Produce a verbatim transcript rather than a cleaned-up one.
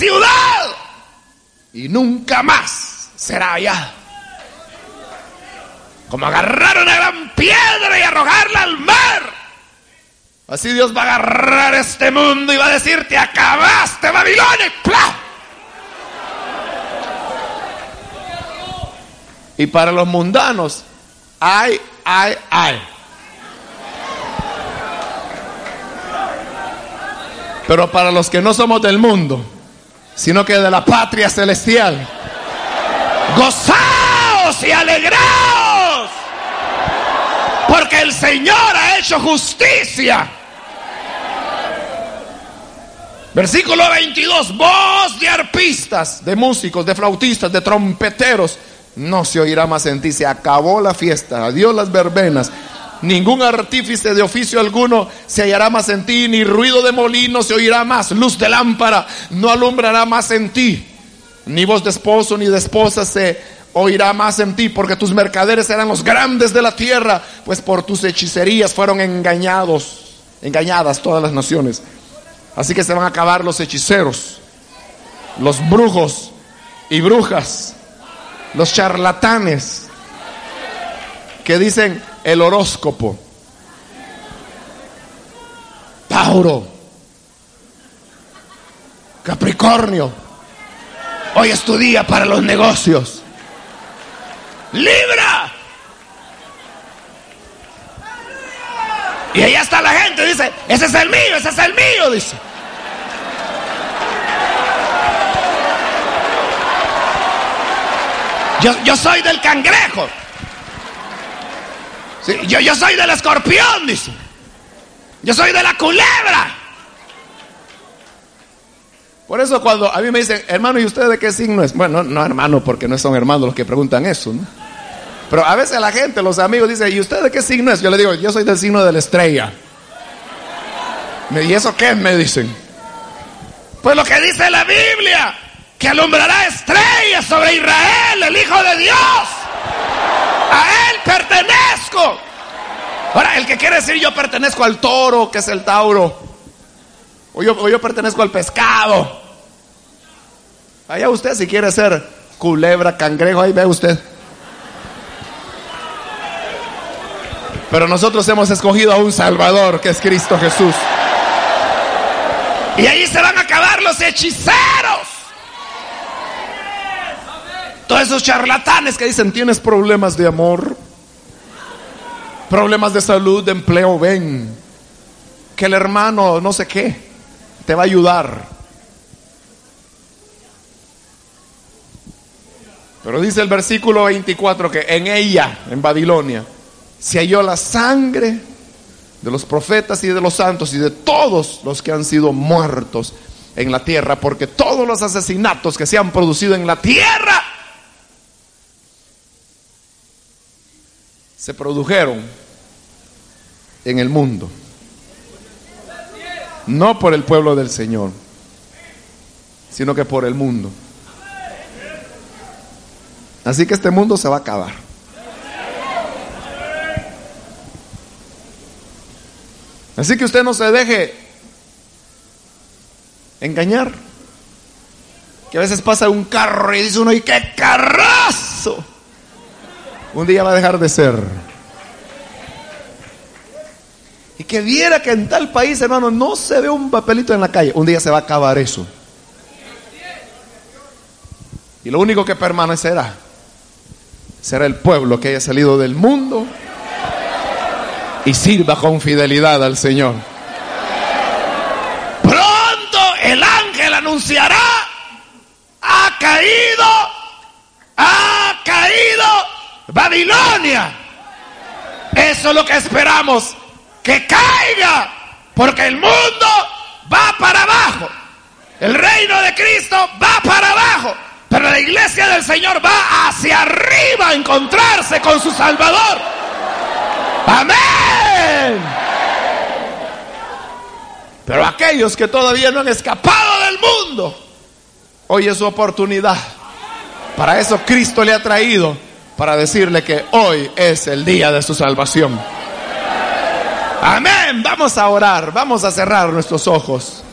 ciudad y nunca más será hallada. Como agarrar una gran piedra y arrojarla al mar, así Dios va a agarrar este mundo y va a decir: te acabaste, Babilonia, y ¡plá! Y para los mundanos, ay, ay, ay. Pero para los que no somos del mundo, sino que de la patria celestial, gozaos y alegraos, porque el Señor ha hecho justicia. Versículo veintidós: voz de arpistas, de músicos, de flautistas, de trompeteros, no se oirá más en ti. Se acabó la fiesta, adiós las verbenas. Ningún artífice de oficio alguno se hallará más en ti, ni ruido de molino se oirá más. Luz de lámpara no alumbrará más en ti, ni voz de esposo ni de esposa se oirá más en ti, porque tus mercaderes serán los grandes de la tierra, pues por tus hechicerías fueron engañados, engañadas todas las naciones. Así que se van a acabar los hechiceros, los brujos y brujas, los charlatanes que dicen el horóscopo. Tauro, Capricornio, hoy es tu día para los negocios. Libra. Y allá está la gente, dice: ese es el mío, ese es el mío, dice. Yo, yo soy del cangrejo. Sí, yo, yo soy del escorpión, dice. Yo soy de la culebra. Por eso cuando a mí me dicen: hermano, ¿y usted de qué signo es? Bueno, no, no hermano, porque no son hermanos los que preguntan eso, ¿no? Pero a veces la gente, los amigos dicen: ¿y usted de qué signo es? Yo le digo: yo soy del signo de la estrella. ¿Y eso qué? Me dicen. Pues lo que dice la Biblia, que alumbrará estrellas sobre Israel, el Hijo de Dios. A Él pertenezco. Ahora, el que quiere decir yo pertenezco al toro, que es el Tauro, o yo, o yo pertenezco al pescado, allá usted si quiere ser culebra, cangrejo, ahí ve usted. Pero nosotros hemos escogido a un Salvador, que es Cristo Jesús. Y ahí se van a acabar los hechiceros, todos esos charlatanes que dicen: tienes problemas de amor, problemas de salud, de empleo, ven, que el hermano no sé qué te va a ayudar. Pero dice el versículo veinticuatro que en ella, en Babilonia, se halló la sangre de los profetas y de los santos y de todos los que han sido muertos en la tierra, porque todos los asesinatos que se han producido en la tierra se produjeron en el mundo, no por el pueblo del Señor, sino que por el mundo. Así que este mundo se va a acabar. Así que usted no se deje engañar, que a veces pasa un carro y dice uno: ¡y qué carrazo! Un día va a dejar de ser. Y que viera que en tal país, hermano, no se ve un papelito en la calle. Un día se va a acabar eso. Y lo único que permanecerá será el pueblo que haya salido del mundo y sirva con fidelidad al Señor. Pronto el ángel anunciará: ha caído, ha caído Babilonia. Eso es lo que esperamos, que caiga, porque el mundo va para abajo, el reino de Cristo va para abajo, pero la iglesia del Señor va hacia arriba a encontrarse con su Salvador. Amén. Pero aquellos que todavía no han escapado del mundo, hoy es su oportunidad. Para eso Cristo le ha traído, para decirle que hoy es el día de su salvación. Amén. Vamos a orar, vamos a cerrar nuestros ojos.